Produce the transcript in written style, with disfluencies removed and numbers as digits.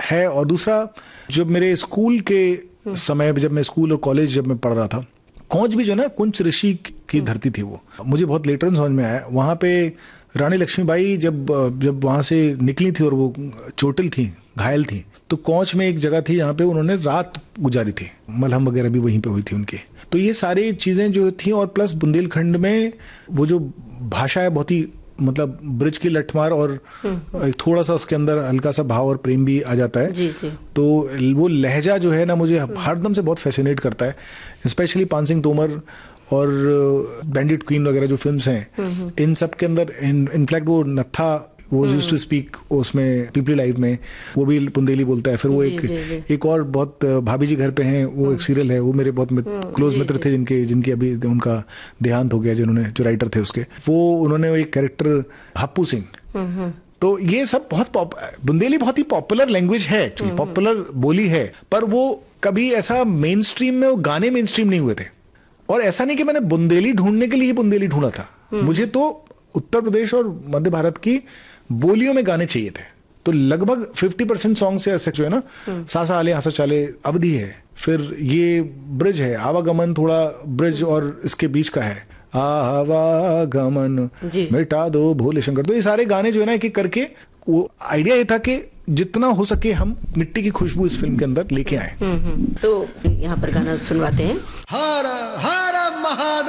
है। और दूसरा, जब मेरे स्कूल के समय, जब मैं स्कूल और कॉलेज जब मैं पढ़ रहा था, कोंच भी जो ना कुंच ऋषि की धरती थी वो, मुझे बहुत लेटर समझ में आया। वहाँ पे रानी लक्ष्मीबाई जब वहाँ से निकली थी और वो चोटिल थी, घायल थी, तो कोंच में एक जगह थी जहाँ पे उन्होंने रात गुजारी थी, मलहम वगैरह भी वहीं पे हुई थी उनकी। तो ये सारी चीज़ें जो थी, और प्लस बुंदेलखंड में वो जो भाषा है बहुत ही, मतलब ब्रिज की लठमार, और थोड़ा सा उसके अंदर हल्का सा भाव और प्रेम भी आ जाता है। जी जी। तो वो लहजा जो है ना, मुझे हरदम से बहुत फैसिनेट करता है। स्पेशली पान सिंह तोमर और बैंडिट क्वीन वगैरह जो फिल्म्स हैं, इन सब के अंदर इनफैक्ट वो नत्था, वो यूज टू स्पीक उसमें पीपली लाइव में, वो भी बुंदेली बोलता है। फिर वो एक और बहुत भाभी जी घर पे हैं, वो एक सीरियल है, वो मेरे बहुत क्लोज मित्र थे जिनके अभी उनका देहांत हो गया, जो राइटर थे उसके, वो उन्होंने एक कैरेक्टर हप्पू सिंह। तो ये सब बहुत बुंदेली बहुत ही पॉपुलर लैंग्वेज है, एक्चुअली पॉपुलर बोली है, पर वो कभी ऐसा मेन स्ट्रीम में, वो गाने मेन स्ट्रीम नहीं हुए थे। और ऐसा नहीं कि मैंने बुंदेली ढूंढने के लिए बुंदेली ढूंढा था, मुझे तो उत्तर प्रदेश और मध्य भारत की बोलियों में गाने चाहिए थे। तो लगभग 50% सॉन्ग से ऐसे जो है ना, सासा आले हासा चाले अवधि है, फिर ये ब्रिज है, आवागमन थोड़ा ब्रिज और इसके बीच का है, आवागमन मिटा दो भोले शंकर। तो ये सारे गाने जो है ना, एक एक करके, वो आइडिया ये था कि जितना हो सके हम मिट्टी की खुशबू इस फिल्म के अंदर लेके आए। तो यहाँ पर गाना सुनवाते हैं। हर हर महादेव।